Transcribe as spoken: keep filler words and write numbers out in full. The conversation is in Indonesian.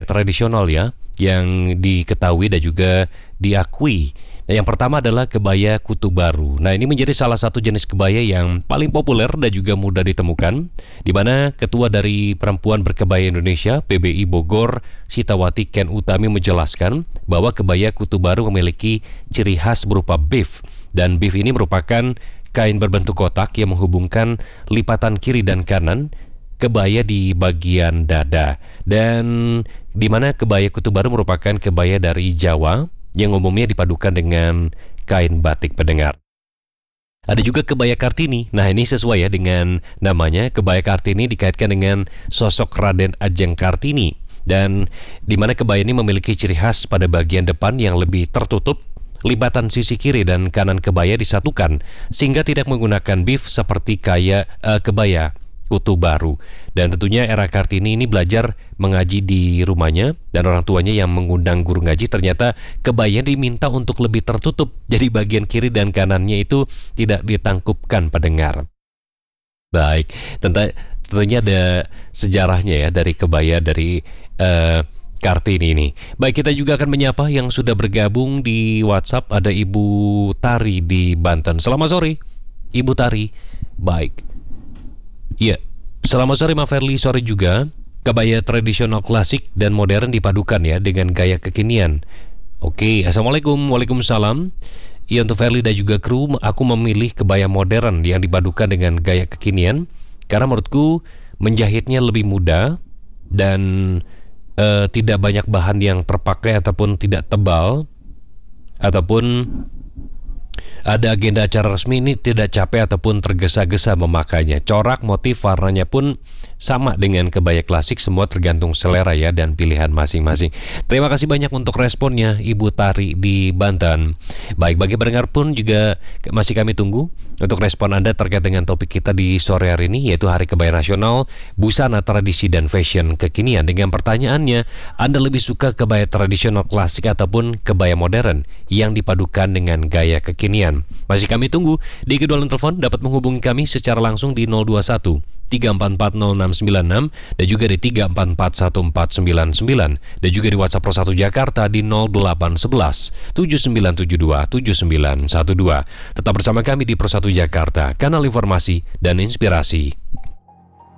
tradisional ya, yang diketahui dan juga diakui. Nah, yang pertama adalah kebaya kutu baru. Nah, ini menjadi salah satu jenis kebaya yang paling populer dan juga mudah ditemukan, di mana Ketua dari Perempuan Berkebaya Indonesia, P B I Bogor, Sitawati Ken Utami menjelaskan bahwa kebaya kutu baru memiliki ciri khas berupa beef. Dan beef ini merupakan kain berbentuk kotak yang menghubungkan lipatan kiri dan kanan kebaya di bagian dada. Dan di mana kebaya kutu baru merupakan kebaya dari Jawa yang umumnya dipadukan dengan kain batik pendengar. Ada juga kebaya Kartini. Nah, ini sesuai ya dengan namanya. Kebaya Kartini dikaitkan dengan sosok Raden Ajeng Kartini, dan di mana kebaya ini memiliki ciri khas pada bagian depan yang lebih tertutup. Lipatan sisi kiri dan kanan kebaya disatukan sehingga tidak menggunakan beef seperti kaya uh, kebaya kutu baru. Dan tentunya era Kartini ini belajar mengaji di rumahnya, dan orang tuanya yang mengundang guru ngaji ternyata kebaya diminta untuk lebih tertutup, jadi bagian kiri dan kanannya itu tidak ditangkupkan pendengar. Baik, tentu, tentunya ada sejarahnya ya dari kebaya dari uh, Kartini ini. Baik, kita juga akan menyapa yang sudah bergabung di WhatsApp. Ada Ibu Tari di Banten. Selamat sore Ibu Tari. Baik, iya, selamat sore Ma Verly, sore juga. Kebaya tradisional klasik dan modern dipadukan ya dengan gaya kekinian. Oke, Assalamualaikum. Waalaikumsalam. Iya, untuk Verly dan juga kru, aku memilih kebaya modern yang dipadukan dengan gaya kekinian karena menurutku menjahitnya lebih mudah dan uh, tidak banyak bahan yang terpakai ataupun tidak tebal, ataupun ada agenda acara resmi ini tidak capek ataupun tergesa-gesa memakainya. Corak, motif, warnanya pun sama dengan kebaya klasik, semua tergantung selera ya dan pilihan masing-masing. Terima kasih banyak untuk responnya Ibu Tari di Banten. Baik, bagi pendengar pun juga masih kami tunggu untuk respon Anda terkait dengan topik kita di sore hari ini, yaitu Hari Kebaya Nasional, Busana Tradisi dan Fashion Kekinian. Dengan pertanyaannya, Anda lebih suka kebaya tradisional klasik ataupun kebaya modern yang dipadukan dengan gaya kekinian? Masih kami tunggu. Di kedua line telepon dapat menghubungi kami secara langsung di nol dua satu tiga empat empat nol enam sembilan enam dan juga di tiga empat empat satu empat sembilan sembilan, dan juga di WhatsApp Pro satu Jakarta di nol delapan satu satu tujuh sembilan tujuh dua tujuh sembilan satu dua. Tetap bersama kami di Pro satu Jakarta, kanal informasi dan inspirasi